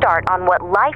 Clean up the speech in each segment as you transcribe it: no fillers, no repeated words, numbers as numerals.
restart on what Life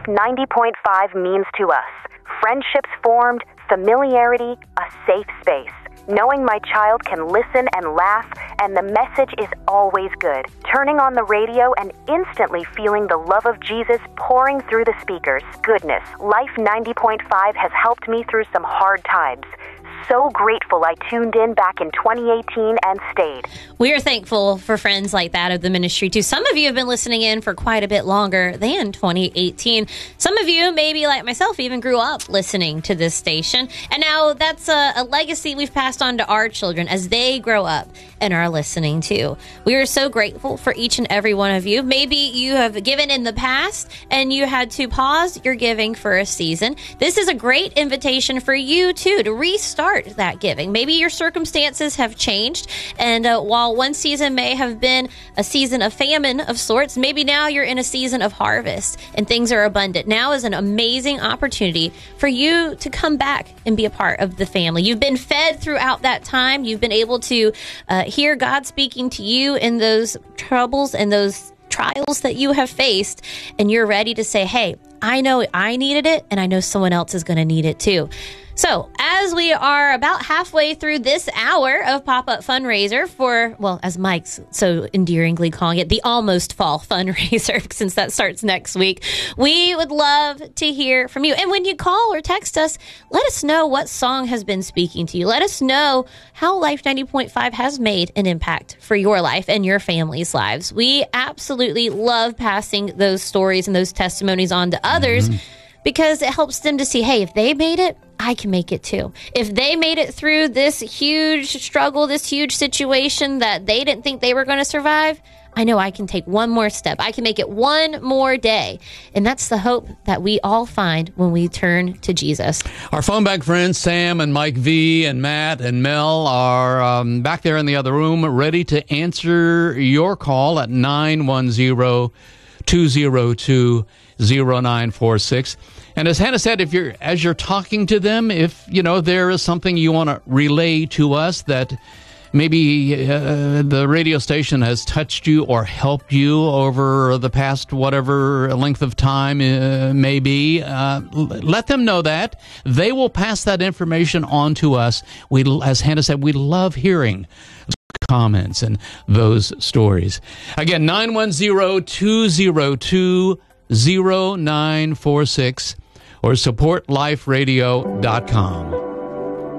90.5 means to us. Friendships formed, familiarity, a safe space. Knowing my child can listen and laugh, and the message is always good. Turning on the radio and instantly feeling the love of Jesus pouring through the speakers. Goodness, Life 90.5 has helped me through some hard times. So grateful I tuned in back in 2018 and stayed. We are thankful for friends like that of the ministry, too. Some of you have been listening in for quite a bit longer than 2018. Some of you, maybe like myself, even grew up listening to this station. And now that's a legacy we've passed on to our children as they grow up and are listening, too. We are so grateful for each and every one of you. Maybe you have given in the past and you had to pause your giving for a season. This is a great invitation for you, too, to restart that giving. Maybe your circumstances have changed, and while one season may have been a season of famine of sorts, maybe now you're in a season of harvest and things are abundant. Now is an amazing opportunity for you to come back and be a part of the family. You've been fed throughout that time. You've been able to hear God speaking to you in those troubles and those trials that you have faced, and you're ready to say, hey, I know I needed it, and I know someone else is going to need it too. So, as we are about halfway through this hour of Pop-Up Fundraiser for, well, as Mike's so endearingly calling it, the Almost Fall Fundraiser, since that starts next week, we would love to hear from you. And when you call or text us, let us know what song has been speaking to you. Let us know how Life 90.5 has made an impact for your life and your family's lives. We absolutely love passing those stories and those testimonies on to others, because it helps them to see, hey, if they made it, I can make it too. If they made it through this huge struggle, this huge situation that they didn't think they were going to survive, I know I can take one more step. I can make it one more day. And that's the hope that we all find when we turn to Jesus. Our phone bank friends, Sam and Mike V and Matt and Mel, are back there in the other room, ready to answer your call at 910-202-0946. And as Hannah said, as you're talking to them, if there is something you want to relay to us that maybe the radio station has touched you or helped you over the past whatever length of time may be, let them know that. They will pass that information on to us. As Hannah said, we love hearing comments and those stories. Again, 910-202-0946 or supportliferadio.com.